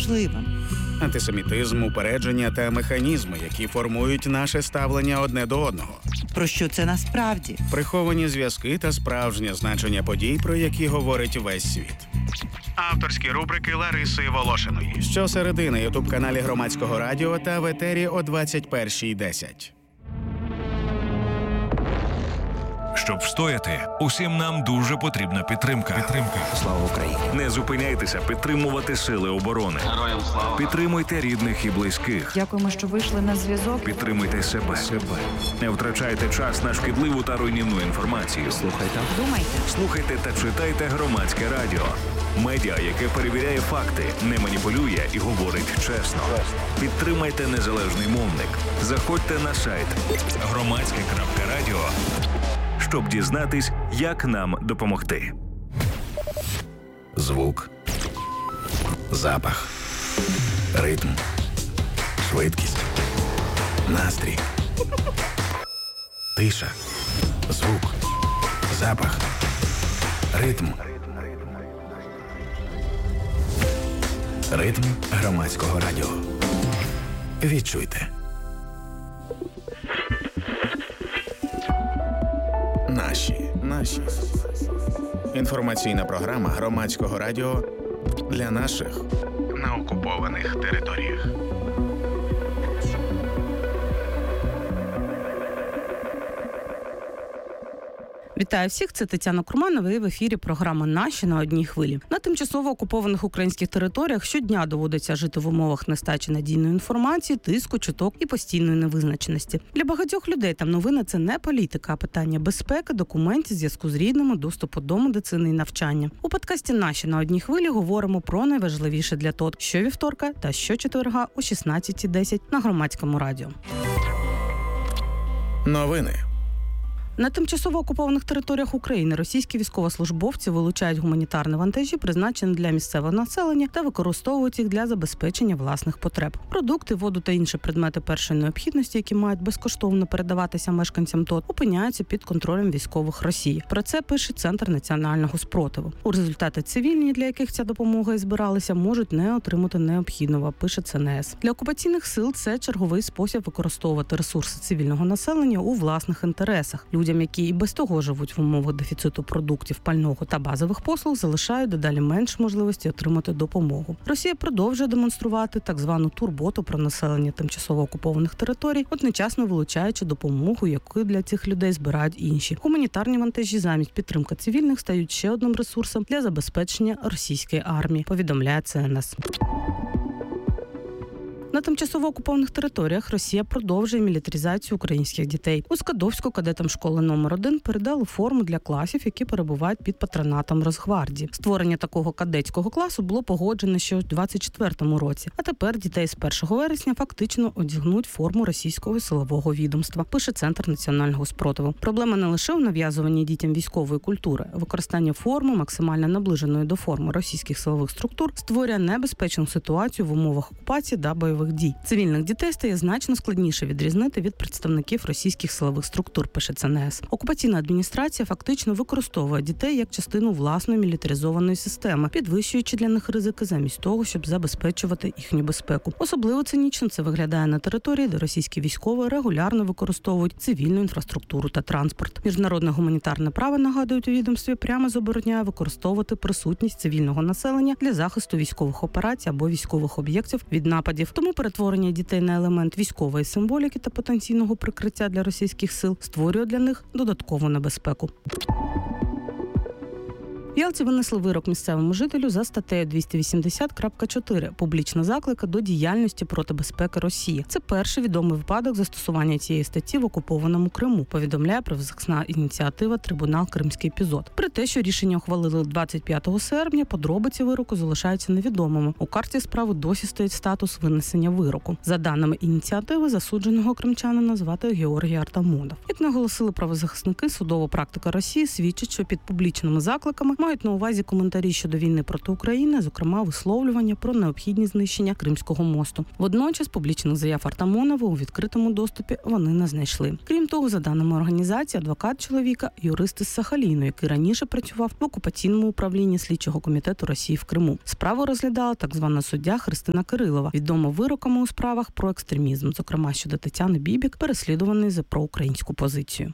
можливим. Антисемітизм, упередження та механізми, які формують наше ставлення одне до одного. Про що це насправді? Приховані зв'язки та справжнє значення подій, про які говорить весь світ. Авторські рубрики Лариси Волошиної. Щосереди на ютуб-каналі Громадського радіо та в етері о 21:10. Щоб встояти, усім нам дуже потрібна підтримка. Слава Україні! Не зупиняйтеся підтримувати сили оборони. Героям слава! Підтримуйте рідних і близьких. Дякуємо, що вийшли на зв'язок. Підтримуйте себе. Не втрачайте час на шкідливу та руйнівну інформацію. Слухайте та читайте Громадське радіо. Медіа, яке перевіряє факти, не маніпулює і говорить чесно. Підтримайте незалежний мовник. Заходьте на сайт громадське.радіо, щоб дізнатись, як нам допомогти. Звук, запах, ритм, швидкість, настрій, тиша, звук, запах, ритм. Ритм Громадського радіо. Відчуйте. Наші. Інформаційна програма Громадського радіо для наших на окупованих територіях. Вітаю всіх, це Тетяна Курманова і в ефірі програма «Наші» на одній хвилі. На тимчасово окупованих українських територіях щодня доводиться жити в умовах нестачі надійної інформації, тиску, чуток і постійної невизначеності. Для багатьох людей там новина – це не політика, а питання безпеки, документів, зв'язку з рідними, доступу до медицини і навчання. У подкасті «Наші» на одній хвилі говоримо про найважливіше для ТОТ щовівторка та щочетверга о 16:10 на Громадському радіо. Новини. На тимчасово окупованих територіях України російські військовослужбовці вилучають гуманітарні вантажі, призначені для місцевого населення, та використовують їх для забезпечення власних потреб. Продукти, воду та інші предмети першої необхідності, які мають безкоштовно передаватися мешканцям ТОТ, опиняються під контролем військових Росії. Про це пише Центр національного спротиву. У результаті цивільні, для яких ця допомога і збиралася, можуть не отримати необхідного, пише ЦНС. Для окупаційних сил це черговий спосіб використовувати ресурси цивільного населення у власних інтересах. Людям, які і без того живуть в умовах дефіциту продуктів, пального та базових послуг, залишають дедалі менше можливості отримати допомогу. Росія продовжує демонструвати так звану турботу про населення тимчасово окупованих територій, одночасно вилучаючи допомогу, яку для цих людей збирають інші. Гуманітарні вантажі замість підтримки цивільних стають ще одним ресурсом для забезпечення російської армії, повідомляє ЦНС. На тимчасово окупованих територіях Росія продовжує мілітаризацію українських дітей. У Скадовську кадетам школи номер 1 передали форму для класів, які перебувають під патронатом Росгвардії. Створення такого кадетського класу було погоджено ще у 2024 році. А тепер дітей з 1 вересня фактично одягнуть форму російського силового відомства, пише Центр національного спротиву. Проблема не лише у нав'язуванні дітям військової культури. Використання форми, максимально наближеної до форми російських силових структур, створює небезпечну ситуацію в умовах окупації та бойових дій. Цивільних дітей стає значно складніше відрізнити від представників російських силових структур, пише ЦНС. Окупаційна адміністрація фактично використовує дітей як частину власної мілітаризованої системи, підвищуючи для них ризики замість того, щоб забезпечувати їхню безпеку. Особливо цинічно це виглядає на території, де російські військові регулярно використовують цивільну інфраструктуру та транспорт. Міжнародне гуманітарне право, нагадують у відомстві, прямо забороняє використовувати присутність цивільного населення для захисту військових операцій або військових об'єктів від нападів. Тому перетворення дітей на елемент військової символіки та потенційного прикриття для російських сил створює для них додаткову небезпеку. В Ялті винесли вирок місцевому жителю за статтею 280.4 «Публічна заклика до діяльності проти безпеки Росії». Це перший відомий випадок застосування цієї статті в окупованому Криму, повідомляє правозахисна ініціатива «Трибунал Кримський епізод». При те, що рішення ухвалили 25 серпня, подробиці вироку залишаються невідомими. У карті справи досі стоїть статус винесення вироку. За даними ініціативи, засудженого кримчанина звати Георгій Артамонов. Як наголосили правозахисники, судова практика Росії свідчить, що під публічними закликами мають на увазі коментарі щодо війни проти України, зокрема висловлювання про необхідність знищення Кримського мосту. Водночас публічних заяв Артамонова у відкритому доступі вони не знайшли. Крім того, за даними організації, адвокат чоловіка – юрист із Сахаліну, який раніше працював в окупаційному управлінні слідчого комітету Росії в Криму. Справу розглядала так звана суддя Христина Кирилова, відома вироками у справах про екстремізм, зокрема щодо Тетяни Бібік, переслідуваної за проукраїнську позицію.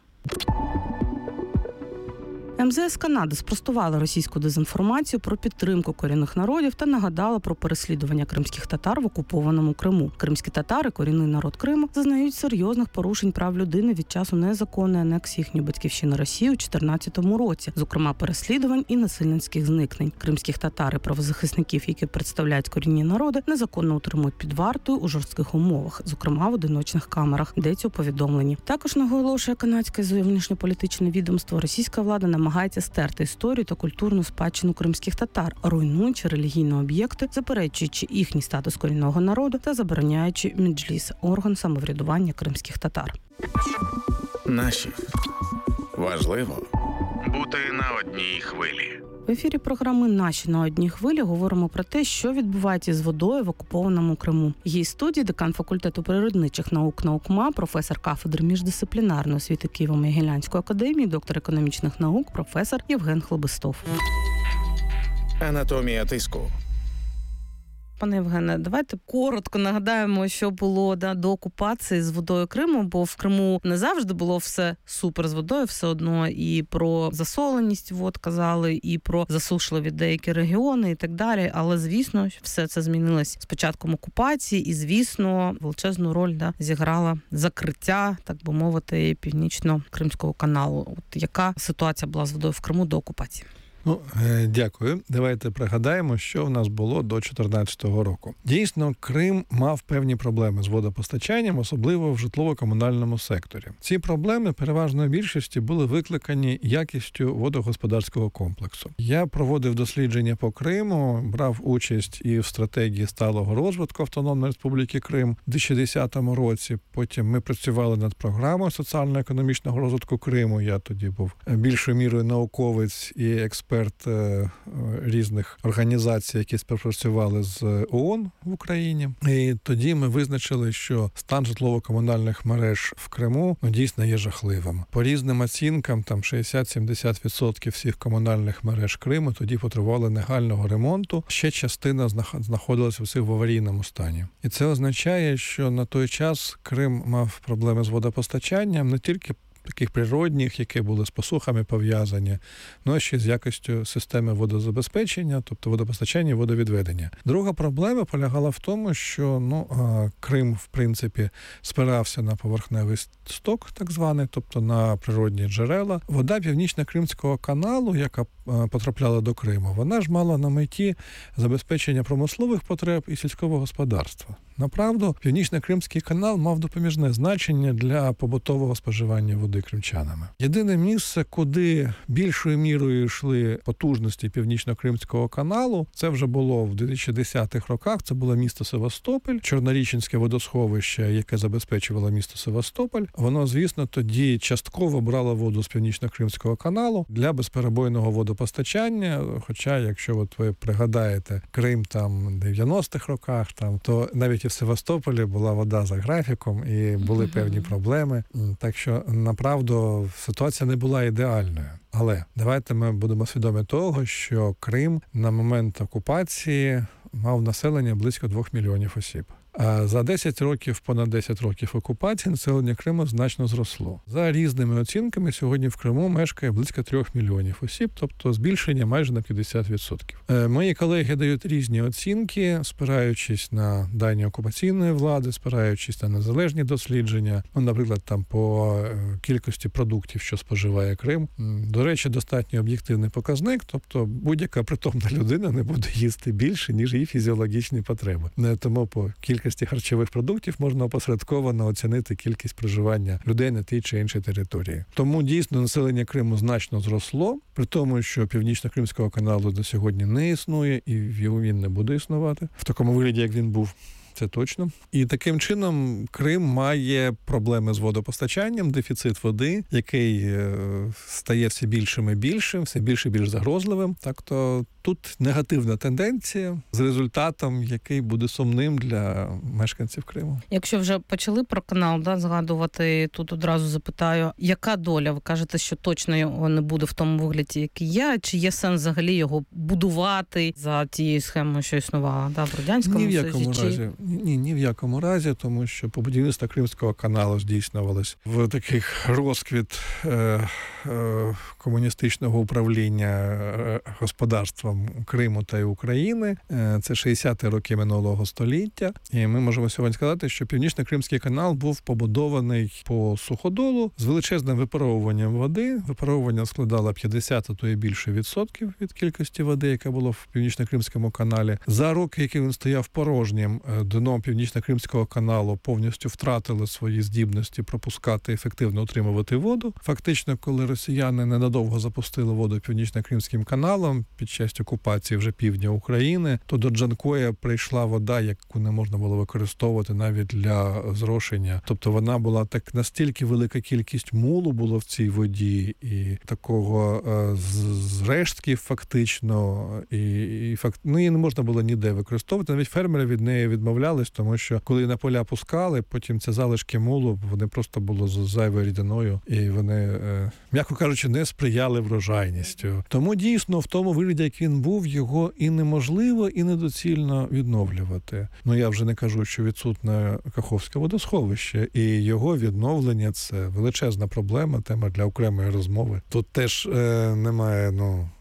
МЗС Канади спростувала російську дезінформацію про підтримку корінних народів та нагадала про переслідування кримських татар в окупованому Криму. Кримські татари, корінний народ Криму, зазнають серйозних порушень прав людини від часу незаконної анексії їхньої батьківщини Росії у 2014 році, зокрема переслідувань і насильницьких зникнень. Кримських татар і правозахисників, які представляють корінні народи, незаконно утримують під вартою у жорстких умовах, зокрема в одиночних камерах, йдеться у повідомленні. Також наголошує канадське зовнішньополітичне відомство, російська влада намагається стерти історію та культурну спадщину кримських татар, руйнуючи релігійні об'єкти, заперечуючи їхній статус корінного народу та забороняючи Меджліс – орган самоврядування кримських татар. Наші. Важливо бути на одній хвилі. В ефірі програми «Наші на одній хвилі» говоримо про те, що відбувається з водою в окупованому Криму. Її студії декан факультету природничих наук НАУКМА, професор кафедри міждисциплінарної освіти Києво-Могилянської академії, доктор економічних наук, професор Євген Хлобистов. Анатомія тиску. Пане Євгене, давайте коротко нагадаємо, що було до окупації з водою Криму, бо в Криму не завжди було все супер з водою, все одно і про засоленість вод казали, і про засушливі деякі регіони і так далі. Але, звісно, все це змінилось з початком окупації і, звісно, величезну роль зіграла закриття, так би мовити, Північно-Кримського каналу. От яка ситуація була з водою в Криму до окупації? Дякую. Давайте пригадаємо, що в нас було до 2014 року. Дійсно, Крим мав певні проблеми з водопостачанням, особливо в житлово-комунальному секторі. Ці проблеми переважної більшості були викликані якістю водогосподарського комплексу. Я проводив дослідження по Криму, брав участь і в стратегії сталого розвитку Автономної Республіки Крим у 2010 році. Потім ми працювали над програмою соціально-економічного розвитку Криму. Я тоді був більшою мірою науковець і експерт різних організацій, які співпрацювали з ООН в Україні. І тоді ми визначили, що стан житлово-комунальних мереж в Криму дійсно є жахливим. По різним оцінкам, 60-70% всіх комунальних мереж Криму тоді потребували негайного ремонту. Ще частина знаходилася в аварійному стані. І це означає, що на той час Крим мав проблеми з водопостачанням не тільки таких природних, які були з посухами пов'язані, але ще з якістю системи водозабезпечення, тобто водопостачання і водовідведення. Друга проблема полягала в тому, що Крим, в принципі, спирався на поверхневий сток, так званий, тобто на природні джерела. Вода Північно-Кримського каналу, яка потрапляла до Криму, вона ж мала на меті забезпечення промислових потреб і сільського господарства. Направду, Північно-Кримський канал мав допоміжне значення для побутового споживання води кримчанами. Єдине місце, куди більшою мірою йшли потужності Північно-Кримського каналу, це вже було в 2010-х роках, це було місто Севастополь, Чорнорічинське водосховище, яке забезпечувало місто Севастополь. Воно, звісно, тоді частково брало воду з Північно-Кримського каналу для безперебойного водопостачання, хоча, якщо ви пригадаєте Крим в 90-х роках, то навіть в Севастополі була вода за графіком і були певні проблеми. Так що, направду, ситуація не була ідеальною. Але давайте ми будемо свідомі того, що Крим на момент окупації мав населення близько 2 мільйонів осіб. А за 10 років, понад 10 років окупації, населення Криму значно зросло. За різними оцінками, сьогодні в Криму мешкає близько 3 мільйонів осіб, тобто збільшення майже на 50%. Мої колеги дають різні оцінки, спираючись на дані окупаційної влади, спираючись на незалежні дослідження, наприклад, по кількості продуктів, що споживає Крим. До речі, достатньо об'єктивний показник, тобто будь-яка притомна людина не буде їсти більше, ніж її фізіологічні потреби. Тому по кількості харчових продуктів можна опосередковано оцінити кількість проживання людей на тій чи іншій території. Тому дійсно населення Криму значно зросло, при тому, що Північно-Кримського каналу до сьогодні не існує і він не буде існувати в такому вигляді, як він був. це точно. І таким чином Крим має проблеми з водопостачанням, дефіцит води, який стає все більшим і більшим, все більш і більш загрозливим. Так то тут негативна тенденція з результатом, який буде сумним для мешканців Криму. Якщо вже почали про канал, згадувати, тут одразу запитаю, яка доля? Ви кажете, що точно його не буде в тому вигляді, який є, чи є сенс взагалі його будувати за тією схемою, що існувала в Радянському Союзі? Ні в якому разі, тому що по будівництву Кримського каналу здійснювалось в таких розквіт комуністичного управління господарством Криму та України. Це 60-ті роки минулого століття. І ми можемо сьогодні сказати, що Північно-Кримський канал був побудований по суходолу з величезним випаровуванням води. Випаровування складало 50, а то і більше відсотків від кількості води, яка була в Північно-Кримському каналі. За роки, які він стояв порожнім, дно Північно-Кримського каналу повністю втратило свої здібності пропускати, ефективно утримувати воду. Фактично, коли росіяни ненадовго запустили воду Північно-Кримським каналом під час окупації вже півдня України, то до Джанкоя прийшла вода, яку не можна було використовувати навіть для зрошення. Тобто вона була так настільки велика кількість мулу було в цій воді і такого зрештків фактично, її не можна було ніде використовувати. Навіть фермери від неї відмовлялись, тому що коли на поля пускали, потім ці залишки мулу, вони просто були з зайвою рідиною, і вони, м'яко кажучи, не сприяли врожайністю. Тому дійсно в тому вигляді, як він був, його і неможливо, і недоцільно відновлювати. Я вже не кажу, що відсутне Каховське водосховище, і його відновлення – це величезна проблема, тема для окремої розмови. Тут теж немає,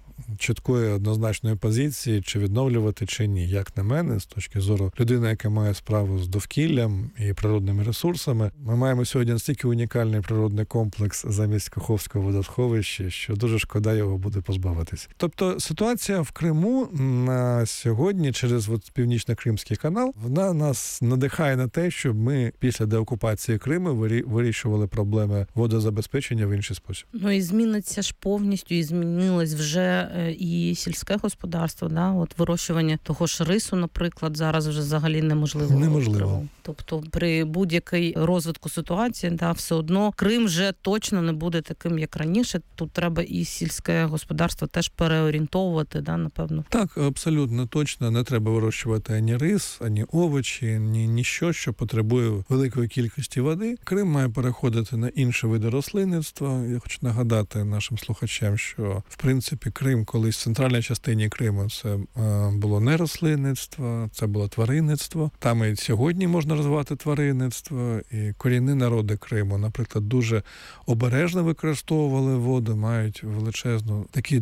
чіткої однозначної позиції, чи відновлювати, чи ні. Як на мене, з точки зору людини, яка має справу з довкіллям і природними ресурсами, ми маємо сьогодні настільки унікальний природний комплекс замість Каховського водосховища, що дуже шкода його буде позбавитись. Тобто ситуація в Криму на сьогодні через Північно-Кримський канал, вона нас надихає на те, щоб ми після деокупації Криму вирішували проблеми водозабезпечення в інший спосіб. І зміниться ж повністю, і змінилось вже і сільське господарство, вирощування того ж рису, наприклад, зараз вже взагалі неможливо. Тобто при будь-якій розвитку ситуації, все одно Крим вже точно не буде таким, як раніше. Тут треба і сільське господарство теж переорієнтовувати, напевно. Так, абсолютно точно. Не треба вирощувати ані рис, ані овочі, ніщо, що потребує великої кількості води. Крим має переходити на інші види рослинництва. Я хочу нагадати нашим слухачам, що, в принципі, Крим колись в центральній частині Криму це було не рослинництво, це було тваринництво. Там і сьогодні можна розвивати тваринництво. І корінні народи Криму, наприклад, дуже обережно використовували воду, мають величезну такий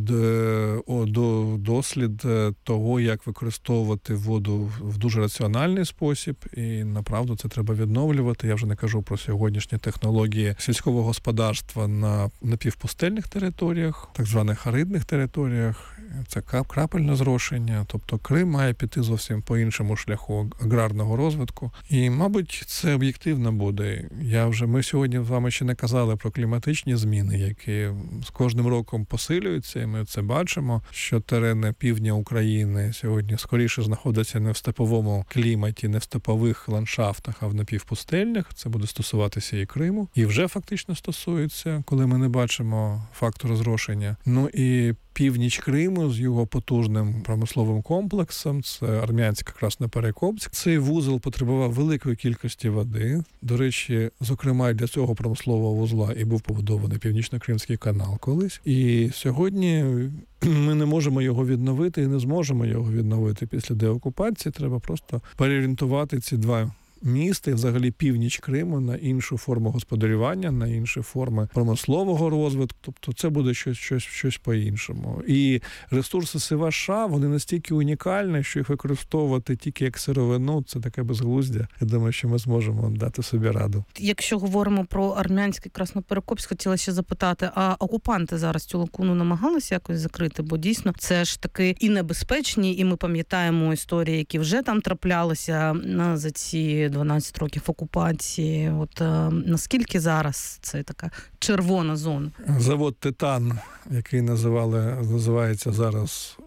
дослід того, як використовувати воду в дуже раціональний спосіб. І, направду, це треба відновлювати. Я вже не кажу про сьогоднішні технології сільського господарства на напівпустельних територіях, так званих аридних територіях. Це крапельне зрошення. Тобто Крим має піти зовсім по іншому шляху аграрного розвитку. І, мабуть, це об'єктивно буде. Ми сьогодні з вами ще не казали про кліматичні зміни, які з кожним роком посилюються, і ми це бачимо, що терени півдня України сьогодні скоріше знаходяться не в степовому кліматі, не в степових ландшафтах, а в напівпустельних. Це буде стосуватися і Криму. І вже фактично стосується, коли ми не бачимо фактору зрошення. І північ Криму з його потужним промисловим комплексом, це Армянська Красноперекопськ. Цей вузол потребував великої кількості води. До речі, зокрема, для цього промислового вузла і був побудований Північно-Кримський канал колись. І сьогодні ми не можемо його відновити і не зможемо його відновити після деокупації. Треба просто переорієнтувати ці два міста і взагалі північ Криму на іншу форму господарювання, на інші форми промислового розвитку. Тобто це буде щось по-іншому. І ресурси Севаша, вони настільки унікальні, що їх використовувати тільки як сировину, це таке безглуздя. Я думаю, що ми зможемо дати собі раду. Якщо говоримо про Армянський Красноперекопськ, хотіла ще запитати, а окупанти зараз цю лакуну намагалися якось закрити? Бо дійсно це ж таки і небезпечні, і ми пам'ятаємо історії, які вже там траплялися за ці 12 років окупації. Наскільки зараз це така червона зона? Завод «Титан», який називається зараз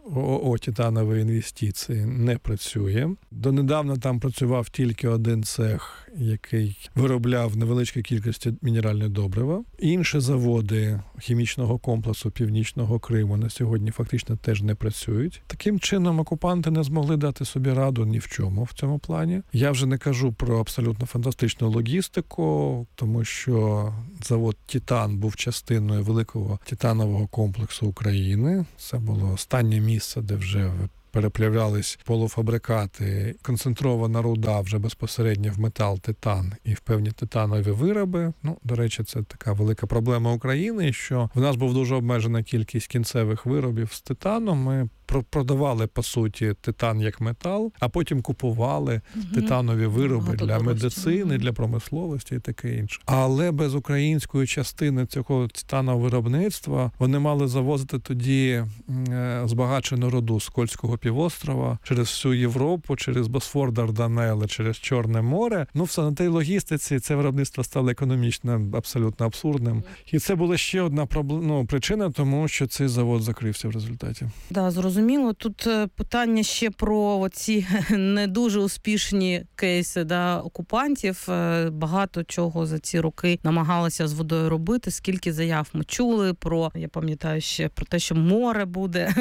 ООО «Титанові інвестиції» не працює. Донедавна там працював тільки один цех, який виробляв невеличкі кількості мінеральне добрива. Інші заводи хімічного комплексу Північного Криму на сьогодні фактично теж не працюють. Таким чином окупанти не змогли дати собі раду ні в чому в цьому плані. Я вже не кажу про абсолютно фантастичну логістику, тому що завод «Титан» був частиною великого титанового комплексу України. Це було останнє місце, де вже переплавлялись полуфабрикати, концентрована руда вже безпосередньо в метал титан і в певні титанові вироби. До речі, це така велика проблема України, що в нас був дуже обмежена кількість кінцевих виробів з титану. Ми продавали, по суті, титан як метал, а потім купували титанові вироби для медицини, для промисловості і таке інше. Але без української частини цього титанового виробництва вони мали завозити тоді збагачену руду з Кольського півострова через всю Європу, через Босфор, Дарданели, через Чорне море. В санітарній логістиці це виробництво стало економічно абсолютно абсурдним. І це була ще одна причина, тому що цей завод закрився в результаті. Да, зрозуміло. Тут питання ще про ці не дуже успішні кейси окупантів. Багато чого за ці роки намагалися з водою робити. Скільки заяв ми чули я пам'ятаю ще про те, що море буде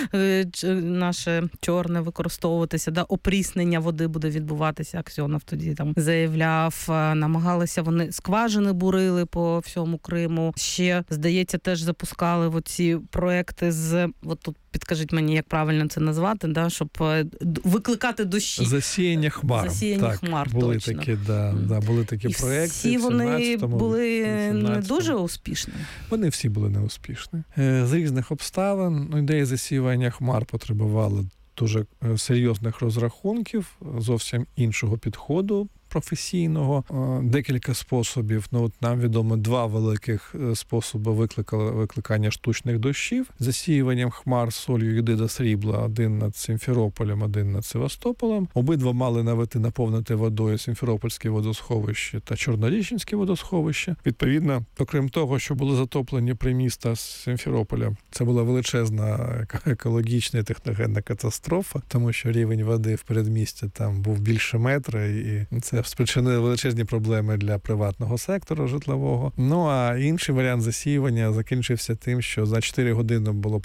наше чорне використовуватися, опріснення води буде відбуватися. Аксьонов тоді там заявляв. Намагалися вони скважини бурили по всьому Криму. Ще, здається, теж запускали оці проекти тут підкажіть мені, як правильно це назвати, щоб викликати дощі. Засіяння хмар. Хмар, були точно. Такі, були такі проекти. Всі вони були не дуже успішні? Вони всі були неуспішні. З різних обставин. Ідея засіювання хмар потребувала дуже серйозних розрахунків, зовсім іншого підходу професійного. Декілька способів. Нам відомо 2 великих способи викликання штучних дощів. Засіюванням хмар солью йодида срібла, один над Сімферополем, один над Севастополем. Обидва мали наповнити водою Сімферопольське водосховище та Чорнорічинське водосховище. Відповідно, окрім того, що були затоплені приміста Сімферополя, це була величезна екологічна і техногенна катастрофа, тому що рівень води в передмісті там був більше метра, і це спричинило величезні проблеми для приватного сектору житлового. А інший варіант засіювання закінчився тим, що за 4 години було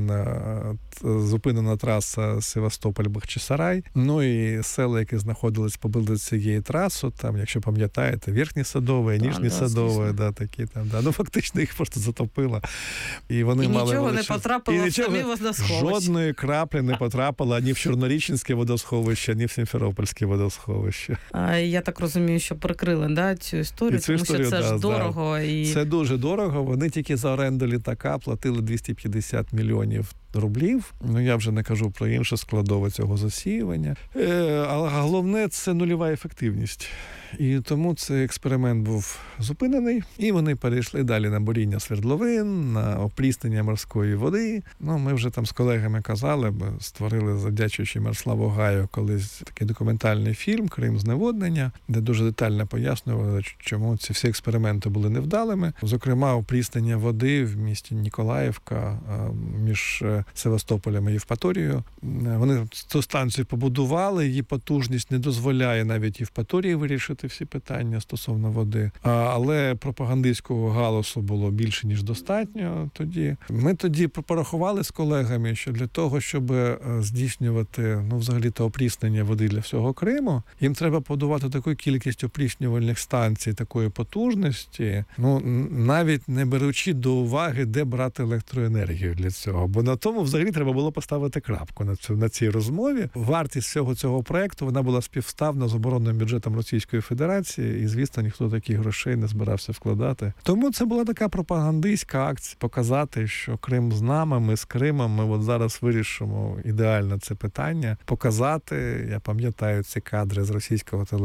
зупинена траса Севастополь-Бахчисарай. І села, які знаходились поблизу цієї траси, там, якщо пам'ятаєте, Верхнє Садове, Нижнє Садове, такі там. Фактично їх просто затопило. І вони мали нічого не потрапило в самі водосховища. Жодної краплі не потрапило ні в Чорнорічинське водосховище, ні в Сімферопольське водосховище. Я так розумію, що прикрили цю історію, тому що це ж дорого. І... Це дуже дорого. Вони тільки за оренду літака платили 250 мільйонів рублів. Я вже не кажу про інше складове цього засіювання. Але головне – це нульова ефективність. І тому цей експеримент був зупинений, і вони перейшли далі на буріння свердловин, на опріснення морської води. Ми вже там з колегами казали, бо створили, завдячуючи Мирославу Гаю, колись такий документальний фільм «Крим зневоднення», де дуже детально пояснювали, чому ці всі експерименти були невдалими. Зокрема, опріснення води в місті Ніколаївка між Севастополем і Євпаторією. Вони цю станцію побудували, її потужність не дозволяє навіть Євпаторії вирішити всі питання стосовно води. Але пропагандистського галасу було більше, ніж достатньо тоді. Ми тоді порахували з колегами, що для того, щоб здійснювати, взагалі-то опріснення води для всього Криму, їм треба побудувати таку кількість опріснювальних станцій такої потужності, навіть не беручи до уваги, де брати електроенергію для цього. Бо на тому взагалі треба було поставити крапку на цій розмові. Вартість всього цього проекту, вона була співставна з оборонним бюджетом Російської Федерації, і, звісно, ніхто таких грошей не збирався вкладати. Тому це була така пропагандистська акція, показати, що Крим з нами, ми з Кримом, ми зараз вирішимо ідеально це питання, показати, я пам'ятаю ці кадри з російського телебачення,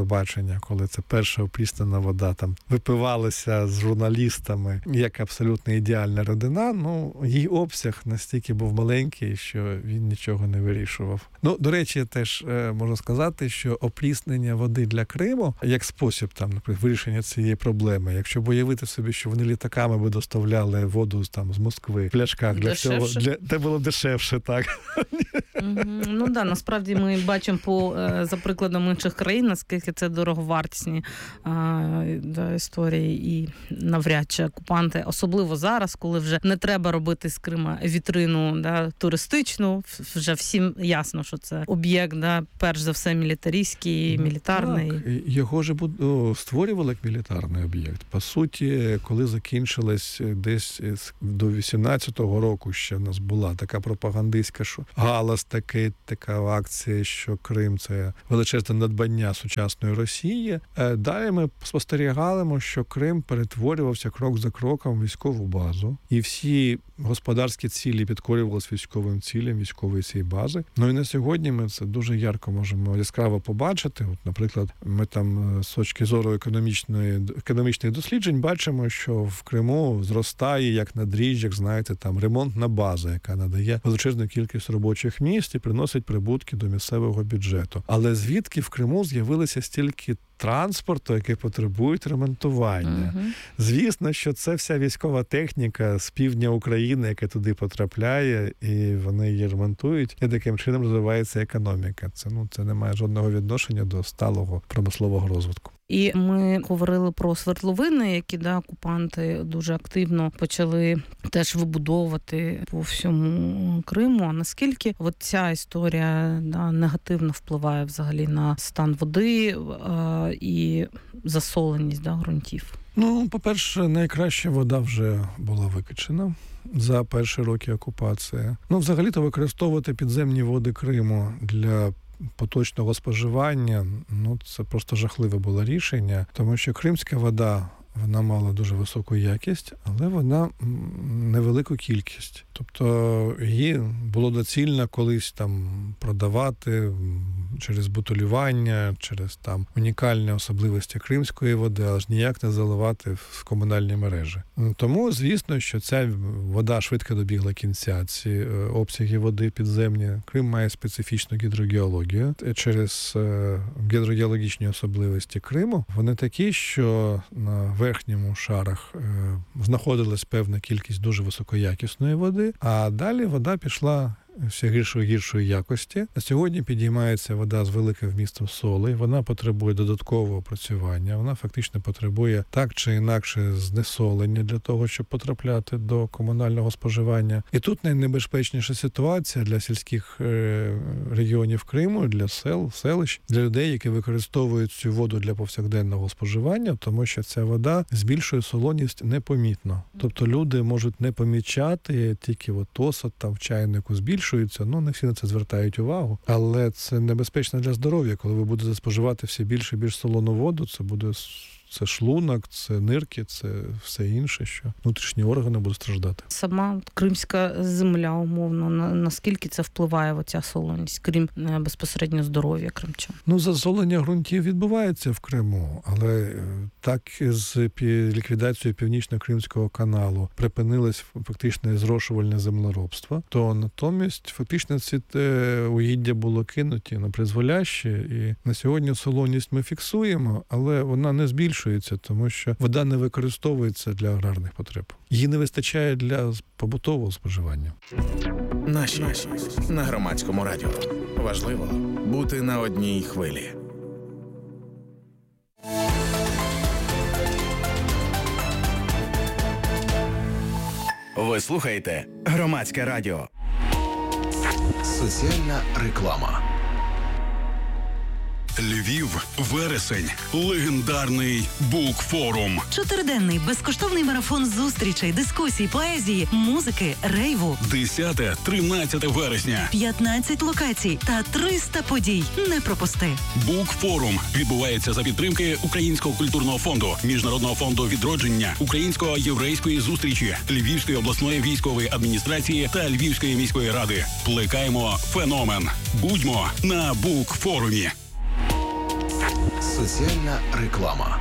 телебачення, коли це перша опріснена вода там випивалася з журналістами як абсолютно ідеальна рідина, її обсяг настільки був маленький, що він нічого не вирішував. До речі, теж можна сказати, що опріснення води для Криму як спосіб там, наприклад, вирішення цієї проблеми. Якщо б уявити собі, що вони літаками би доставляли воду там з Москви в пляшках це було б дешевше, так. Насправді ми бачимо за прикладом інших країн, наскільки це дороговартісні історії, і навряд чи окупанти, особливо зараз, коли вже не треба робити з Крима вітрину туристичну, вже всім ясно, що це об'єкт, перш за все, мілітаристський, мілітарний. Так, його ж створювали як мілітарний об'єкт. По суті, коли закінчилось десь до 18-го року, ще в нас була така пропагандистська, що галас така акція, що Крим – це величезне надбання сучасної Росії. Далі ми спостерігали, що Крим перетворювався крок за кроком в військову базу. І всі господарські цілі підкорювалися військовим цілям військової цієї бази. І на сьогодні ми це дуже ярко можемо яскраво побачити. Наприклад, ми там з точки зору економічних досліджень бачимо, що в Криму зростає, як на дріжджах, знаєте, там ремонтна база, яка надає величезну кількість робочих місць і приносить прибутки до місцевого бюджету. Але звідки в Криму з'явилися стільки транспорту, який потребують ремонтування? Звісно, що це вся військова техніка з півдня України, яка туди потрапляє, і вони її ремонтують, і таким чином розвивається економіка. Це не має жодного відношення до сталого промислового розвитку. І ми говорили про свердловини, які окупанти дуже активно почали теж вибудовувати по всьому Криму. А наскільки ця історія негативно впливає взагалі на стан води і засоленість ґрунтів? По-перше, найкраща вода вже була викачена за перші роки окупації. Взагалі-то використовувати підземні води Криму для поточного споживання, це просто жахливе було рішення, тому що кримська вода, вона мала дуже високу якість, але вона невелику кількість. Тобто її було доцільно колись там продавати через бутилювання, через там унікальні особливості кримської води, але ж ніяк не заливати в комунальні мережі. Тому, звісно, що ця вода швидко добігла кінця, ці обсяги води підземні. Крим має специфічну гідрогеологію. Через гідрогеологічні особливості Криму вони такі, що на верхньому шарах знаходилась певна кількість дуже високоякісної води, а далі вода пішла все гіршої якості. На сьогодні підіймається вода з великим вмістом соли, вона потребує додаткового опрацювання, вона фактично потребує так чи інакше знесолення для того, щоб потрапляти до комунального споживання. І тут найнебезпечніша ситуація для сільських регіонів Криму, для селищ, для людей, які використовують цю воду для повсякденного споживання, тому що ця вода збільшує солоність непомітно. Тобто люди можуть не помічати, тільки осад там в чайнику збільшується, не всі на це звертають увагу, але це небезпечно для здоров'я, коли ви будете споживати все більше і більш солону воду, це шлунок, це нирки, це все інше, що внутрішні органи будуть страждати. Сама кримська земля, умовно, наскільки це впливає оця солоність, крім безпосередньо здоров'я кримчан? Засолення ґрунтів відбувається в Криму, але так з ліквідацією Північно-Кримського каналу припинилось фактично зрошувальне землеробство, то натомість фактично ці угіддя було кинуті на призволяще, і на сьогодні солоність ми фіксуємо, але вона не збільшується, тому що вода не використовується для аграрних потреб. Її не вистачає для побутового споживання. Наші на Громадському радіо. Важливо бути на одній хвилі. Ви слухаєте Громадське радіо. Соціальна реклама. Львів, вересень, легендарний Букфорум. 4-денний безкоштовний марафон зустрічей, дискусій, поезії, музики, рейву. 10-13 вересня. 15 локацій та 300 подій. Не пропусти. Букфорум відбувається за підтримки Українського культурного фонду, Міжнародного фонду відродження, Українсько-єврейської зустрічі, Львівської обласної військової адміністрації та Львівської міської ради. Плекаємо феномен. Будьмо на Букфорумі. Соціальна реклама.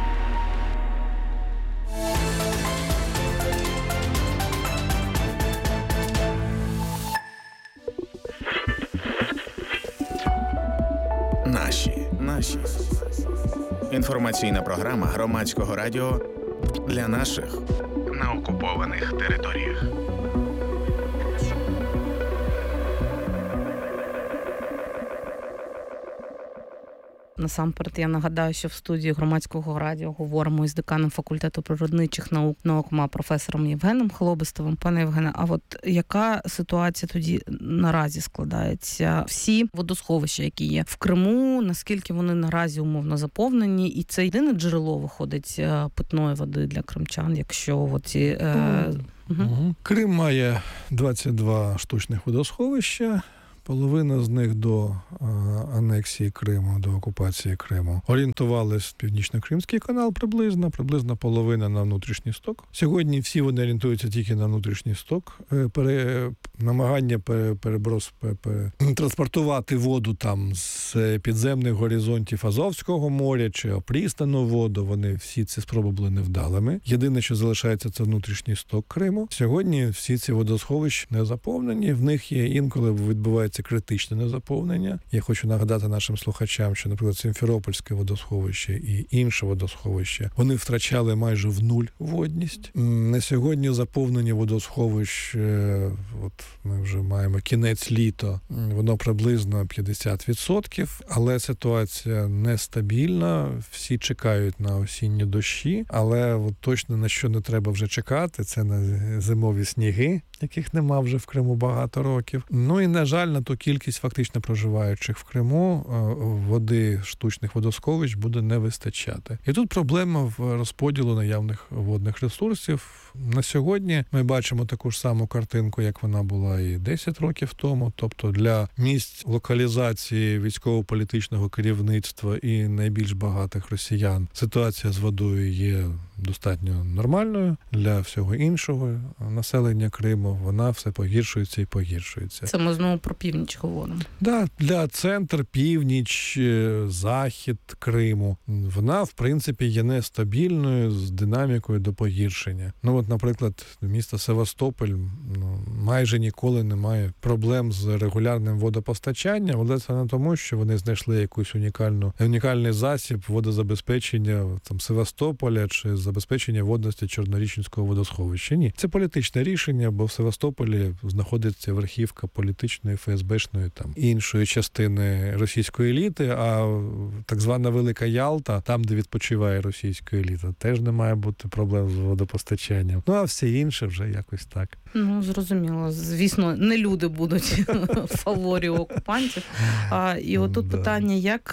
Наші. Інформаційна програма Громадського радіо для наших на окупованих територіях. Насамперед, я нагадаю, що в студії Громадського радіо говоримо із деканом факультету природничих наук МА професором Євгеном Хлобистовим. Пане Євгене, а от яка ситуація тоді наразі складається? Всі водосховища, які є в Криму, наскільки вони наразі умовно заповнені? І це єдине джерело виходить питної води для кримчан, якщо оці... Крим має 22 штучних водосховища. Половина з них до анексії Криму, до окупації Криму, орієнтувались Північно-Кримський канал приблизно половина на внутрішній сток. Сьогодні всі вони орієнтуються тільки на внутрішній сток. Намагання транспортувати воду там з підземних горизонтів Азовського моря чи опрістану воду, вони всі ці спроби були невдалими. Єдине, що залишається, це внутрішній сток Криму. Сьогодні всі ці водосховища не заповнені, в них є інколи відбувається критичне незаповнення. Я хочу нагадати нашим слухачам, що, наприклад, Сімферопольське водосховище і інше водосховище, вони втрачали майже в нуль водність. На сьогодні заповнення водосховищ, от ми вже маємо кінець літа, воно приблизно 50%, але ситуація нестабільна, всі чекають на осінні дощі, але от точно на що не треба вже чекати, це на зимові сніги, яких нема вже в Криму багато років. Ну і, на жаль, на ту кількість фактично проживаючих в Криму води штучних водосховищ буде не вистачати. І тут проблема в розподілу наявних водних ресурсів. На сьогодні ми бачимо таку ж саму картинку, як вона була і 10 років тому. Тобто для місць локалізації військово-політичного керівництва і найбільш багатих росіян ситуація з водою є достатньо нормальною. Для всього іншого населення Криму вона все погіршується і погіршується. Це ми знову про північ говоримо. Да, для центр, північ, захід Криму вона, в принципі, є нестабільною з динамікою до погіршення. Ну, от, наприклад, місто Севастополь майже ніколи не має проблем з регулярним водопостачанням, але це не тому, що вони знайшли якусь унікальний засіб водозабезпечення там Севастополя чи забезпечення водності Чорнорічинського водосховища. Ні, це політичне рішення, бо в Севастополі знаходиться верхівка політичної, ФСБшної там іншої частини російської еліти, а так звана Велика Ялта, там, де відпочиває російська еліта, теж не має бути проблем з водопостачанням. Ну, а все інше вже якось так. Ну, зрозуміло. Звісно, не люди будуть в фаворі окупантів. І отут питання, як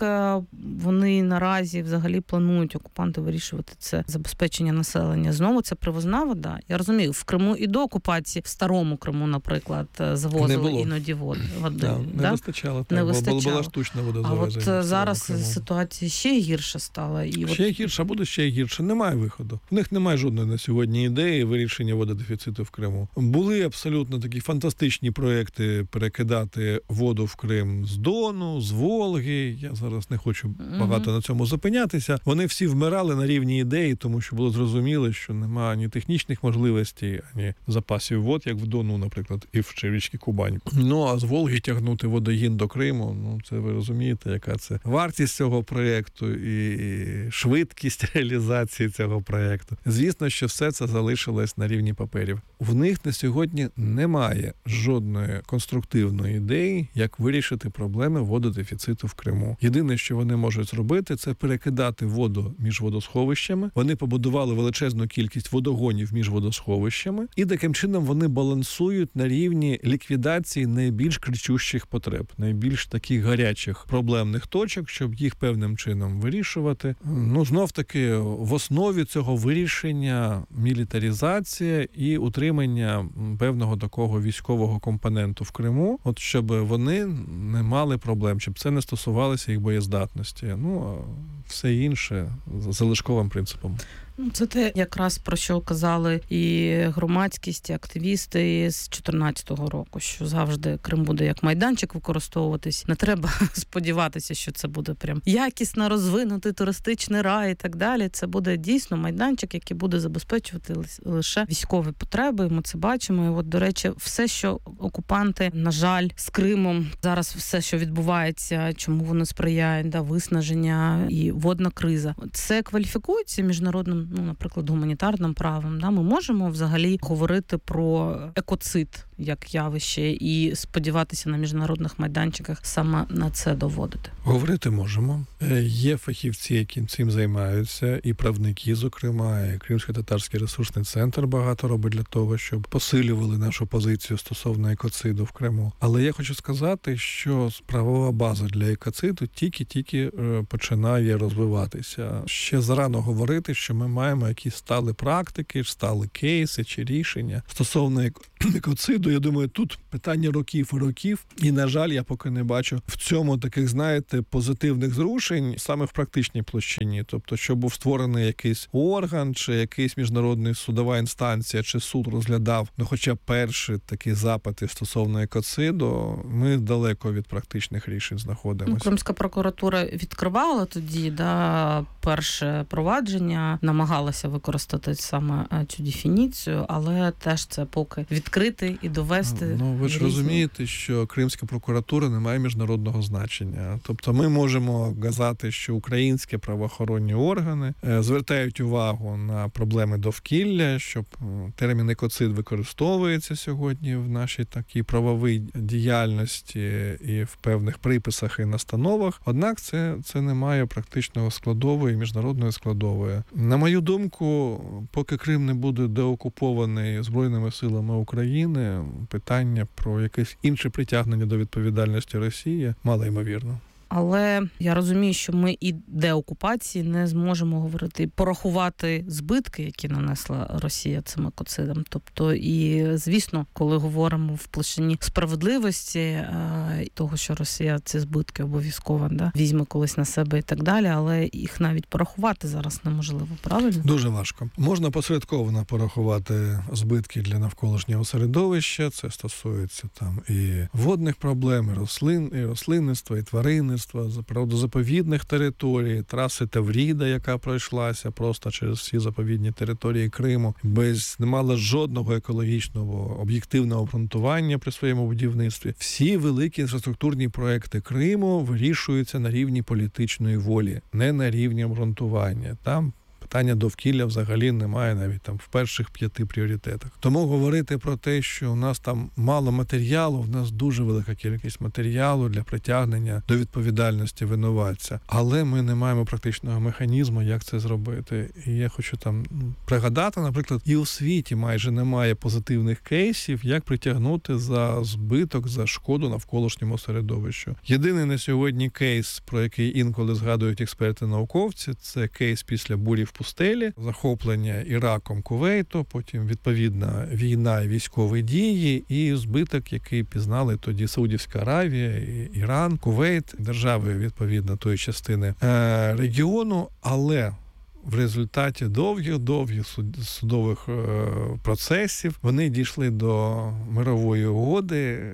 вони наразі взагалі планують окупанти вирішувати це забезпечення населення? Знову це привозна вода? Я розумію, в Криму і до окупації, в Старому Криму, наприклад, завозили іноді води. Не вистачало. Не вистачало. Була штучна вода. А от зараз ситуація ще гірша стала. Ще гірша, буде ще гірше. Немає виходу. В них немає жодної на сьогодні ідеї вирішення вододефіциту в Криму. Були абсолютно такі фантастичні проекти перекидати воду в Крим з Дону, з Волги. Я зараз не хочу багато на цьому зупинятися. Вони всі вмирали на рівні ідеї, тому що було зрозуміло, що немає ні технічних можливостей, ані запасів вод, як в Дону, наприклад, і в річці Кубань. Ну, а з Волги тягнути водогін до Криму, ну, це ви розумієте, яка це вартість цього проєкту і швидкість реалізації цього проєкту. Звісно, що все це залишилось на рівні паперів. В них на сьогодні немає жодної конструктивної ідеї, як вирішити проблеми вододефіциту в Криму. Єдине, що вони можуть зробити, це перекидати воду між водосховищами. Вони побудували величезну кількість водогонів між водосховищами, і таким чином вони балансують на рівні ліквідації найбільш кричущих потреб, найбільш таких гарячих проблемних точок, щоб їх певним чином вирішувати. Ну, знов-таки, в основі цього вирішення мілітаризація і утримання певного такого військового компоненту в Криму, от щоб вони не мали проблем, щоб це не стосувалося їх боєздатності. Ну, а все інше залишковим принципом. Це те, якраз про що казали і громадськість, і активісти з 2014 року, що завжди Крим буде як майданчик використовуватись. Не треба сподіватися, що це буде прям якісно розвинутий туристичний рай і так далі. Це буде дійсно майданчик, який буде забезпечувати лише військові потреби. Ми це бачимо. І от, до речі, все, що окупанти, на жаль, з Кримом, зараз все, що відбувається, чому воно сприяє, виснаження і водна криза. Це кваліфікується міжнародним, наприклад, гуманітарним правом. Ми можемо взагалі говорити про екоцид як явище і сподіватися на міжнародних майданчиках саме на це доводити? Говорити можемо. Є фахівці, які цим займаються, і правники, зокрема, і Кримсько-татарський ресурсний центр багато робить для того, щоб посилювали нашу позицію стосовно екоциду в Криму. Але я хочу сказати, що правова база для екоциду тільки починає розвиватися. Ще зарано говорити, що ми маємо якісь стали практики, стали кейси чи рішення стосовно екоциду. Я думаю, тут питання років і років. І, на жаль, я поки не бачу в цьому таких, позитивних зрушень саме в практичній площині. Тобто, щоб був створений якийсь орган, чи якийсь міжнародний судова інстанція, чи суд розглядав, хоча б перші такі запити стосовно екоциду, ми далеко від практичних рішень знаходимося. Кримська прокуратура відкривала тоді, перше провадження, намагалася використати саме цю дефініцію, але теж це поки відкрити і довести. Ви ж розумієте, що Кримська прокуратура не має міжнародного значення. Тобто ми можемо казати, що українські правоохоронні органи звертають увагу на проблеми довкілля, що термін екоцид використовується сьогодні в нашій такій правовій діяльності і в певних приписах і настановах. Однак це не має практичного складової, міжнародної складової. На мою думку, поки Крим не буде деокупований Збройними силами України, питання про якесь інше притягнення до відповідальності Росії малоймовірно. Але я розумію, що ми і деокупації не зможемо говорити, порахувати збитки, які нанесла Росія цим екоцидом. Тобто, і, звісно, коли говоримо в площині справедливості, того, що Росія ці збитки обов'язково візьме колись на себе і так далі, але їх навіть порахувати зараз неможливо, правильно? Дуже важко. Можна посередковано порахувати збитки для навколишнього середовища, це стосується і водних проблем, і рослинництва, і тваринництва, природозаповідних територій, траси Тавріда, яка пройшлася просто через всі заповідні території Криму, не мала жодного екологічного об'єктивного обґрунтування при своєму будівництві. Всі великі інфраструктурні проекти Криму вирішуються на рівні політичної волі, не на рівні обґрунтування. Там питання довкілля взагалі немає навіть в перших 5 пріоритетах. Тому говорити про те, що у нас там мало матеріалу, в нас дуже велика кількість матеріалу для притягнення до відповідальності винуватця. Але ми не маємо практичного механізму, як це зробити. І я хочу пригадати, наприклад, і у світі майже немає позитивних кейсів, як притягнути за збиток, за шкоду навколишньому середовищу. Єдиний на сьогодні кейс, про який інколи згадують експерти-науковці, це кейс після бурі в пустелі, захоплення Іраком Кувейту, потім відповідна війна і військові дії, і збиток, який пізнали тоді Саудівська Аравія, Іран, Кувейт, держави, відповідно, тої частини регіону, але в результаті довгих судових процесів вони дійшли до мирової угоди,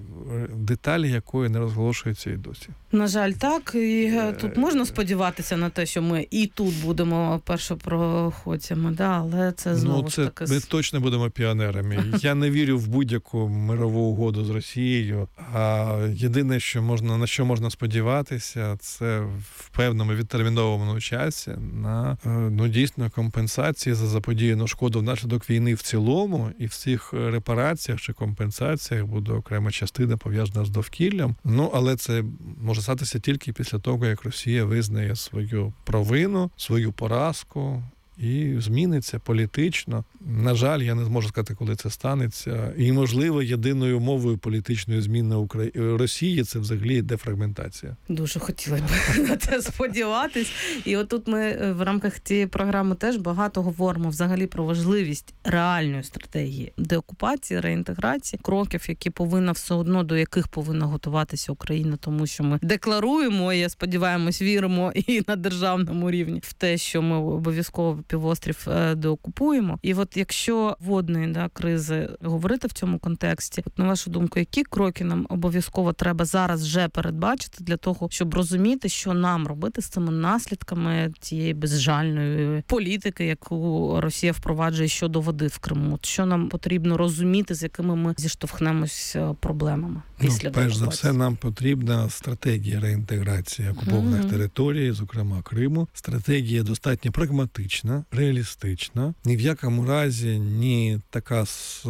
деталі якої не розголошуються і досі. На жаль, так. І тут можна сподіватися на те, що ми і тут будемо першопроходцями, але це знову ж таки... Ми точно будемо піонерами. Я не вірю в будь-яку мирову угоду з Росією, а єдине, на що можна сподіватися, це в певному відтермінованому часі на дійсно компенсації за заподіяну шкоду внаслідок війни в цілому, і в цих репараціях чи компенсаціях буде окрема частина пов'язана з довкіллям. Але це може статися тільки після того, як Росія визнає свою провину, свою поразку і зміниться політично. На жаль, я не зможу сказати, коли це станеться. І, можливо, єдиною мовою політичної зміни Росії – це взагалі дефрагментація. Дуже хотіла б на це сподіватись. І отут ми в рамках цієї програми теж багато говоримо взагалі про важливість реальної стратегії деокупації, реінтеграції, кроків, які повинна все одно, до яких повинна готуватися Україна, тому що ми декларуємо, і, я сподіваємось, віримо і на державному рівні в те, що ми обов'язково півострів деокупуємо. І от якщо водної кризи говорити в цьому контексті, от, на вашу думку, які кроки нам обов'язково треба зараз вже передбачити для того, щоб розуміти, що нам робити з цими наслідками цієї безжальної політики, яку Росія впроваджує щодо води в Криму? От що нам потрібно розуміти, з якими ми зіштовхнемось проблемами після перш за все, нам потрібна стратегія реінтеграції окупованих територій, зокрема Криму. Стратегія достатньо прагматична, реалістична. Ні в якому разі не така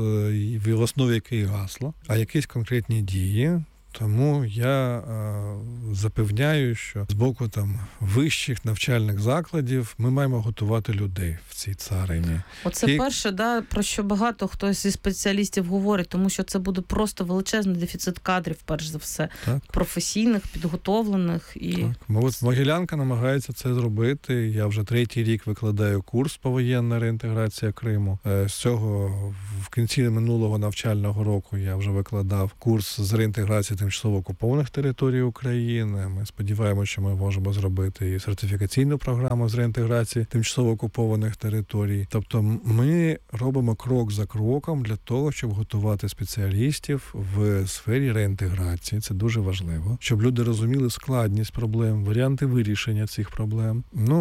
в основі якої гасло, а якісь конкретні дії. Тому я запевняю, що з боку вищих навчальних закладів ми маємо готувати людей в цій царині. Оце перше, про що багато хтось зі спеціалістів говорить, тому що це буде просто величезний дефіцит кадрів, перш за все. Так. Професійних, підготовлених. Могилянка намагається це зробити. Я вже 3-й рік викладаю курс повоєнна реінтеграція Криму. З цього в кінці минулого навчального року я вже викладав курс з реінтеграції тимчасово окупованих територій України. Ми сподіваємося, що ми можемо зробити і сертифікаційну програму з реінтеграції тимчасово окупованих територій. Тобто ми робимо крок за кроком для того, щоб готувати спеціалістів в сфері реінтеграції. Це дуже важливо. Щоб люди розуміли складність проблем, варіанти вирішення цих проблем.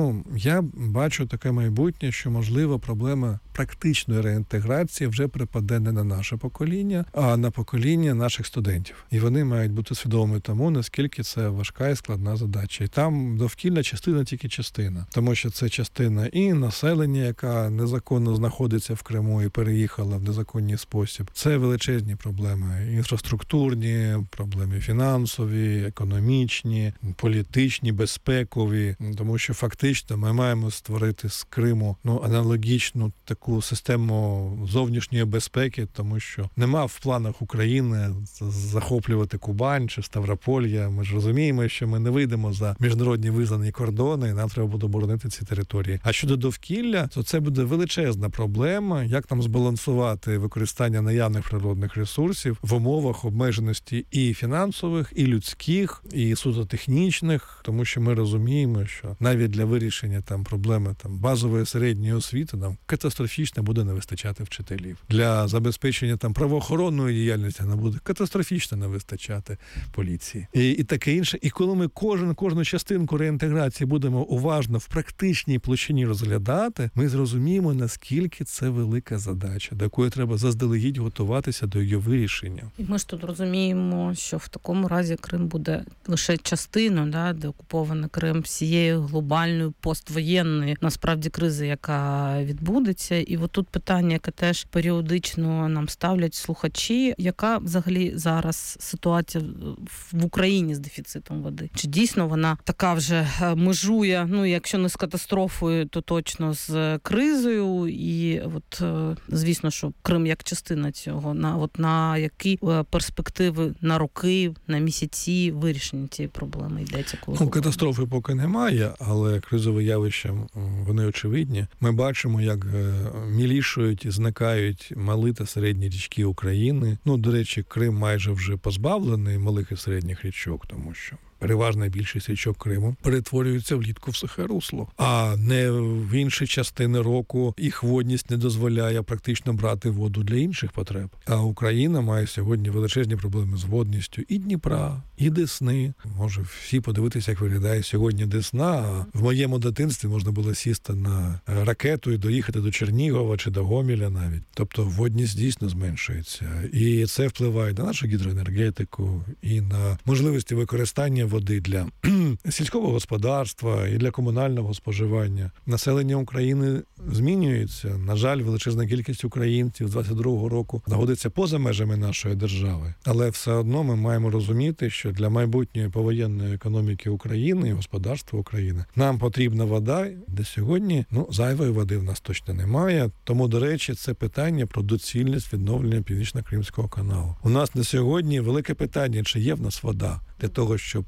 Я бачу таке майбутнє, що, можливо, проблема практичної реінтеграції вже припаде не на наше покоління, а на покоління наших студентів. І вони мають бути свідомі тому, наскільки це важка і складна задача. І там довкільна частина тільки частина. Тому що це частина і населення, яка незаконно знаходиться в Криму і переїхала в незаконний спосіб. Це величезні проблеми. Інфраструктурні, проблеми фінансові, економічні, політичні, безпекові. Тому що фактично ми маємо створити з Криму аналогічну таку систему зовнішньої безпеки, тому що нема в планах України захоплювати Кубань чи Ставрополья. Ми ж розуміємо, що ми не вийдемо за міжнародні визнані кордони, і нам треба буде боронити ці території. А щодо довкілля, то це буде величезна проблема, як нам збалансувати використання наявних природних ресурсів в умовах обмеженості і фінансових, і людських, і суто технічних, тому що ми розуміємо, що навіть для вирішення проблеми базової середньої освіти нам катастрофічно буде не вистачати вчителів. Для забезпечення правоохоронної діяльності нам буде катастрофічно не вистачати поліції. І таке інше. І коли ми кожну частинку реінтеграції будемо уважно в практичній площині розглядати, ми зрозуміємо, наскільки це велика задача, до якої треба заздалегідь готуватися до її вирішення. І ми ж тут розуміємо, що в такому разі Крим буде лише частиною, де окупований Крим, всієї глобальної поствоєнної, насправді, кризи, яка відбудеться. І тут питання, яке теж періодично нам ставлять слухачі, яка взагалі зараз ситуація в Україні з дефіцитом води? Чи дійсно вона така вже межує, якщо не з катастрофою, то точно з кризою? І звісно, що Крим як частина цього, на які перспективи на роки, на місяці вирішення цієї проблеми йдеться? Катастрофи поки немає, але кризові явища, вони очевидні. Ми бачимо, як мілішують і зникають малі та середні річки України. До речі, Крим майже вже позбавлений малих і середніх річок, тому що переважна більшість річок Криму перетворюються влітку в сухе русло, а не в інші частини року їх водність не дозволяє практично брати воду для інших потреб. А Україна має сьогодні величезні проблеми з водністю і Дніпра, і Десни. Може всі подивитися, як виглядає сьогодні Десна. А в моєму дитинстві можна було сісти на ракету і доїхати до Чернігова чи до Гомеля навіть. Тобто водність дійсно зменшується. І це впливає на нашу гідроенергетику і на можливості використання води для сільського господарства і для комунального споживання. Населення України змінюється. На жаль, величезна кількість українців з 22-го року знаходиться поза межами нашої держави. Але все одно ми маємо розуміти, що для майбутньої повоєнної економіки України і господарства України нам потрібна вода, де сьогодні зайвої води в нас точно немає. Тому, до речі, це питання про доцільність відновлення Північно-Кримського каналу. У нас на сьогодні велике питання, чи є в нас вода для того, щоб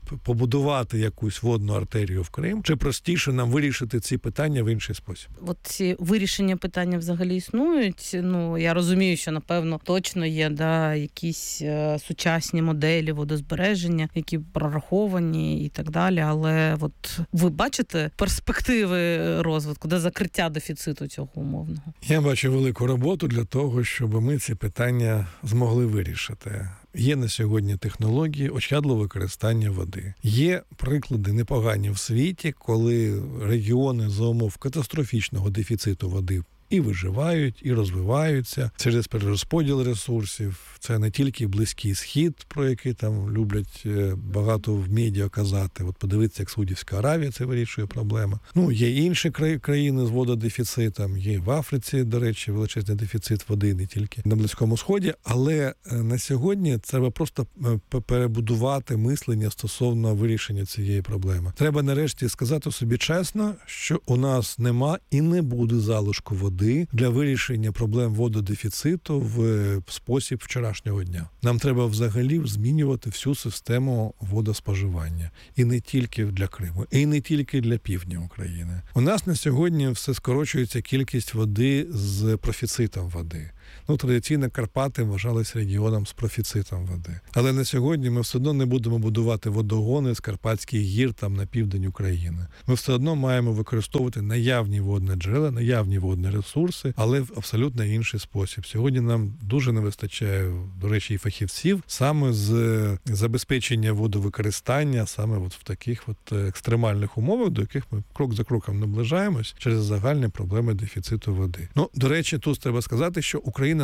побудувати якусь водну артерію в Крим, чи простіше нам вирішити ці питання в інший спосіб? От ці вирішення питання взагалі існують. Я розумію, що, напевно, точно є якісь сучасні моделі водозбереження, які прораховані і так далі, але от ви бачите перспективи розвитку, закриття дефіциту цього умовного? Я бачу велику роботу для того, щоб ми ці питання змогли вирішити. Є на сьогодні технології ощадливого використання води. Є приклади непогані в світі, коли регіони за умов катастрофічного дефіциту води і виживають, і розвиваються через перерозподіл ресурсів. Це не тільки Близький Схід, про який там люблять багато в медіа казати. От подивіться, як Саудівська Аравія це вирішує проблему. Є інші країни з вододефіцитом, є в Африці, до речі, величезний дефіцит води, не тільки на Близькому Сході. Але на сьогодні треба просто перебудувати мислення стосовно вирішення цієї проблеми. Треба нарешті сказати собі чесно, що у нас нема і не буде залишку води для вирішення проблем вододефіциту в спосіб вчорашнього дня. Нам треба взагалі змінювати всю систему водоспоживання. І не тільки для Криму, і не тільки для півдня України. У нас на сьогодні все скорочується кількість води з профіцитом води. Традиційно Карпати вважались регіоном з профіцитом води. Але на сьогодні ми все одно не будемо будувати водогони з Карпатських гір там на південь України. Ми все одно маємо використовувати наявні водні джерела, наявні водні ресурси, але в абсолютно інший спосіб. Сьогодні нам дуже не вистачає, до речі, і фахівців саме з забезпечення водовикористання, саме в таких екстремальних умовах, до яких ми крок за кроком наближаємось через загальні проблеми дефіциту води. До речі, тут треба сказати, що Україна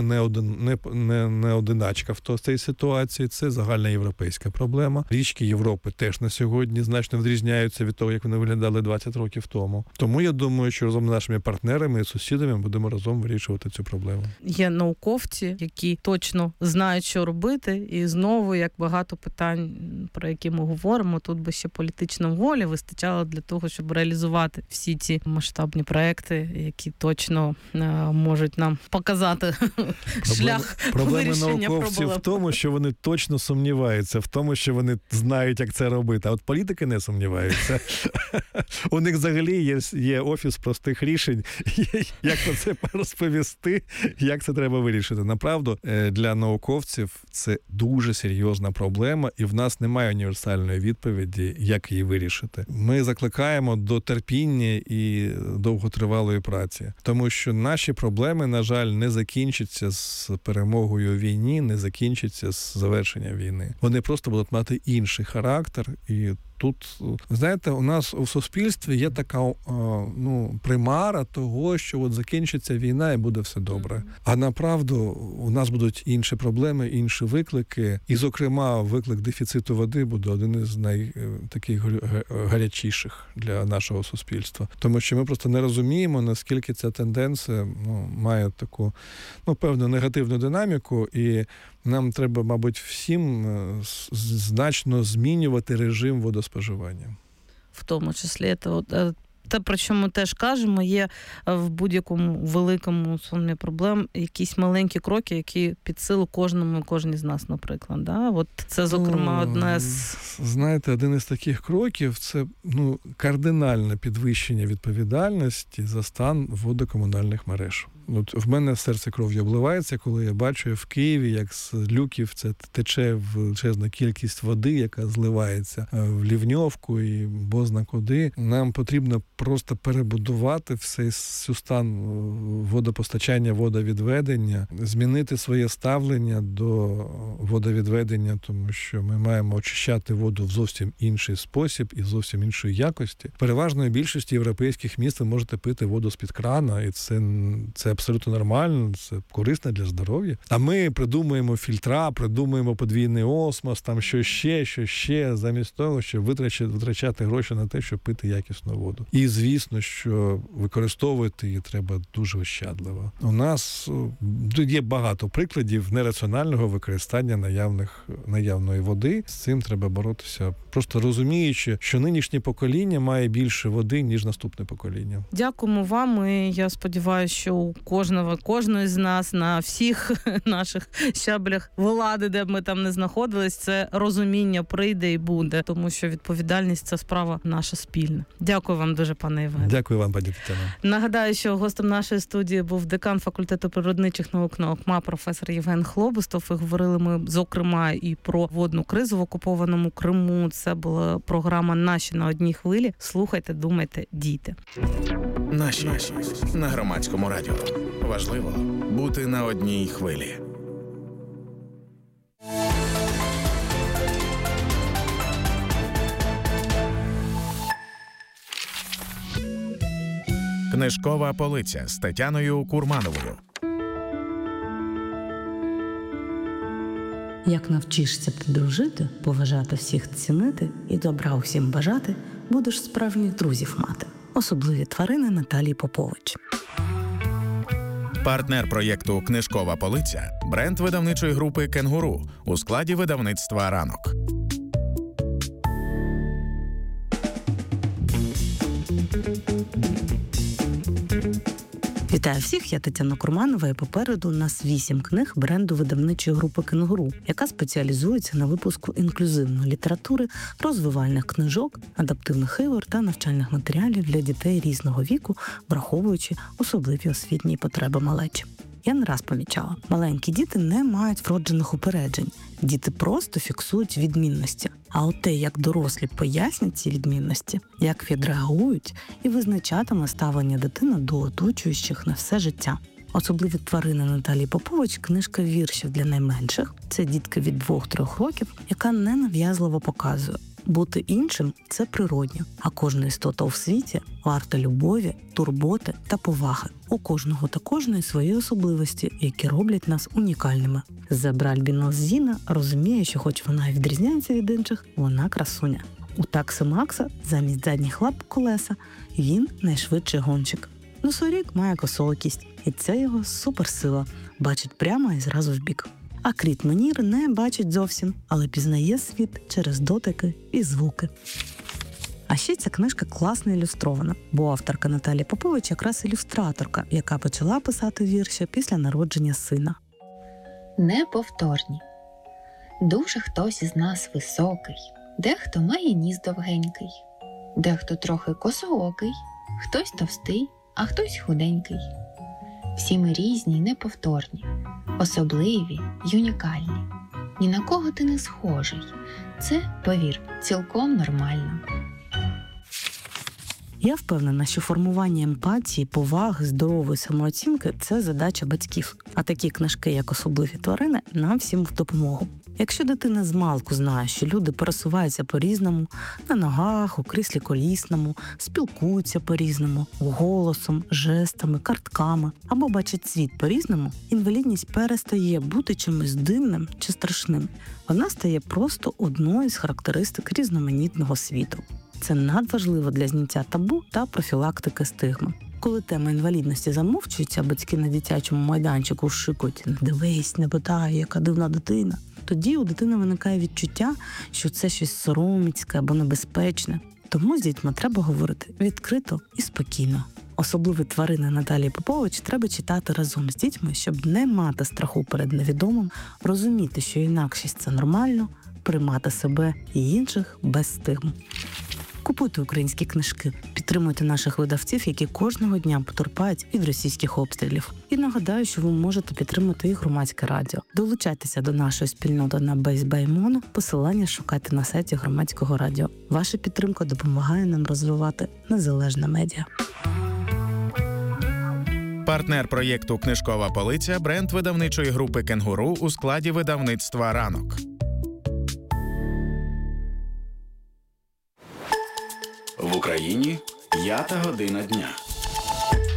не одиначка в цій ситуації, це загальна європейська проблема. Річки Європи теж на сьогодні значно відрізняються від того, як вони виглядали 20 років тому. Тому я думаю, що разом з нашими партнерами і сусідами будемо разом вирішувати цю проблему. Є науковці, які точно знають, що робити, і знову, як багато питань, про які ми говоримо, тут би ще політичної волі вистачало для того, щоб реалізувати всі ці масштабні проекти, які точно можуть нам показати шлях вирішення проблем. Науковців в тому, що вони точно сумніваються, в тому, що вони знають, як це робити. А от політики не сумніваються. У них взагалі є офіс простих рішень, як про це розповісти, як це треба вирішити. Направду, для науковців це дуже серйозна проблема, і в нас немає універсальної відповіді, як її вирішити. Ми закликаємо до терпіння і довготривалої праці, тому що наші проблеми, на жаль, не закінчаться з перемогою в війні, не закінчаться з завершенням війни. Вони просто будуть мати інший характер. І тут, знаєте, у нас у суспільстві є така примара того, що закінчиться війна і буде все добре. А направду у нас будуть інші проблеми, інші виклики. І, зокрема, виклик дефіциту води буде один із таких гарячіших для нашого суспільства. Тому що ми просто не розуміємо, наскільки ця тенденція має таку, певну негативну динаміку, і нам треба, мабуть, всім значно змінювати режим водоспоживання. В тому числі, те, про що ми теж кажемо, є в будь-якому великому сумі проблем якісь маленькі кроки, які під силу кожній з нас, наприклад. Да? От це, зокрема, одне з... Знаєте, один із таких кроків – це кардинальне підвищення відповідальності за стан водокомунальних мереж. От в мене серце кров'ю обливається, коли я бачу в Києві, як з люків це тече величезна кількість води, яка зливається в Лівньовку і бозна куди. Нам потрібно просто перебудувати всю стан водопостачання, водовідведення, змінити своє ставлення до водовідведення, тому що ми маємо очищати воду в зовсім інший спосіб і зовсім іншої якості. Переважної більшості європейських міст ви можете пити воду з-під крана, і це абсолютно нормально, це корисно для здоров'я. А ми придумуємо фільтра, придумуємо подвійний осмос, там що ще, замість того, щоб витрачати гроші на те, щоб пити якісну воду. І, звісно, що використовувати її треба дуже ощадливо. У нас є багато прикладів нераціонального використання наявної води. З цим треба боротися просто розуміючи, що нинішнє покоління має більше води, ніж наступне покоління. Дякуємо вам. І я сподіваюся, що у кожної з нас на всіх наших щаблях влади, де б ми там не знаходились, це розуміння прийде і буде, тому що відповідальність – це справа наша спільна. Дякую вам дуже, пане Євгене. Дякую вам, пані Тетяно. Нагадаю, що гостем нашої студії був декан факультету природничих наук НАОКМА професор Євген Хлобистов. І говорили ми, зокрема, і про водну кризу в окупованому Криму. Це була програма «Наші на одній хвилі». Слухайте, думайте, дійте. Наші на Громадському радіо. Важливо бути на одній хвилі. Книжкова полиця з Тетяною Курмановою. Як навчишся ти дружити, поважати всіх цінити і добра усім бажати, будеш справжніх друзів мати. Особливі тварини Наталії Попович. Партнер проєкту «Книжкова полиця» – бренд видавничої групи «Кенгуру» у складі видавництва «Ранок». Вітаю всіх, я Тетяна Курманова, і попереду у нас 8 книг бренду видавничої групи «Кенгуру», яка спеціалізується на випуску інклюзивної літератури, розвивальних книжок, адаптивних ігор та навчальних матеріалів для дітей різного віку, враховуючи особливі освітні потреби малечі. Я не раз помічала, маленькі діти не мають вроджених упереджень. Діти просто фіксують відмінності. А от те, як дорослі пояснять ці відмінності, як відреагують, і визначатиме ставлення дитини до оточуючих на все життя. Особливі тварини Наталії Попович – книжка віршів для найменших. Це дітки від 2-3 років, яка ненав'язливо показує. Бути іншим – це природньо, а кожна істота у світі варта любові, турботи та поваги. У кожного та кожної свої особливості, які роблять нас унікальними. Зебра альбінос Зіна розуміє, що хоч вона і відрізняється від інших, вона красуня. У такси Макса замість задніх лап колеса він найшвидший гонщик. Носоріг має косоокість, і це його суперсила – бачить прямо і зразу вбік. А кріт Менір не бачить зовсім, але пізнає світ через дотики і звуки. А ще ця книжка класно ілюстрована, бо авторка Наталія Попович якраз ілюстраторка, яка почала писати вірші після народження сина. Неповторні. Дуже хтось із нас високий, дехто має ніс довгенький, дехто трохи косоокий, хтось товстий, а хтось худенький. Всі ми різні й неповторні, особливі й унікальні. Ні на кого ти не схожий. Це, повір, цілком нормально. Я впевнена, що формування емпатії, поваги, здорової самооцінки – це задача батьків. А такі книжки, як «Особливі тварини», нам всім в допомогу. Якщо дитина змалку знає, що люди пересуваються по-різному, на ногах, у кріслі колісному, спілкуються по-різному, голосом, жестами, картками, або бачать світ по-різному, інвалідність перестає бути чимось дивним чи страшним. Вона стає просто одною з характеристик різноманітного світу. Це надважливо для зняття табу та профілактики стигми. Коли тема інвалідності замовчується, батьки на дитячому майданчику шикуть «Не дивись, не питай, яка дивна дитина», тоді у дитини виникає відчуття, що це щось сороміцьке або небезпечне. Тому з дітьми треба говорити відкрито і спокійно. «Особливі тварини» Наталії Попович треба читати разом з дітьми, щоб не мати страху перед невідомим, розуміти, що інакшість – це нормально, приймати себе і інших без стигм. Купуйте українські книжки, підтримуйте наших видавців, які кожного дня потерпають від російських обстрілів. І нагадаю, що ви можете підтримати і Громадське радіо. Долучайтеся до нашої спільноти на Бейсбаймону, посилання шукайте на сайті Громадського радіо. Ваша підтримка допомагає нам розвивати незалежне медіа. Партнер проєкту «Книжкова полиця» – бренд видавничої групи «Кенгуру» у складі видавництва «Ранок». В Україні 5 година дня.